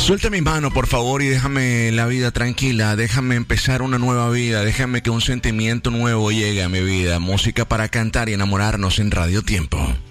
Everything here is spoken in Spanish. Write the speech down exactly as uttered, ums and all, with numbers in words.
Suelta mi mano, por favor, y déjame la vida tranquila. Déjame empezar una nueva vida. Déjame que un sentimiento nuevo llegue a mi vida. Música para cantar y enamorarnos en Radio Tiempo.